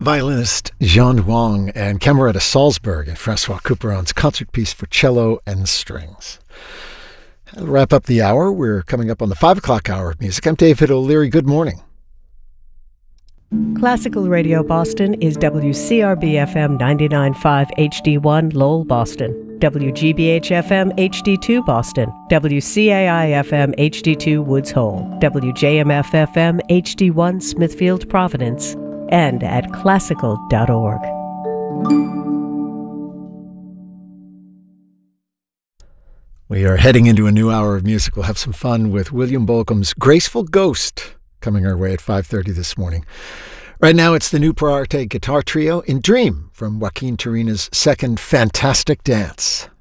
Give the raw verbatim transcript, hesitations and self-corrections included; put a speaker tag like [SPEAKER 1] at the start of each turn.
[SPEAKER 1] Violinist Jean Wang and Camerata Salzburg and Francois Couperin's concert piece for cello and strings. That'll wrap up the hour. We're coming up on the five o'clock hour of music. I'm David O'Leary. Good morning.
[SPEAKER 2] Classical Radio Boston is W C R B F M ninety-nine point five H D one Lowell, Boston, W G B H F M H D two Boston, W C A I F M H D two Woods Hole, W J M F F M H D one Smithfield, Providence, and at classical dot org.
[SPEAKER 1] We are heading into a new hour of music. We'll have some fun with William Bolcom's Graceful Ghost coming our way at five thirty this morning. Right now, it's the new Pro Arte guitar trio in Dream from Joaquin Turina's second Fantastic Dance.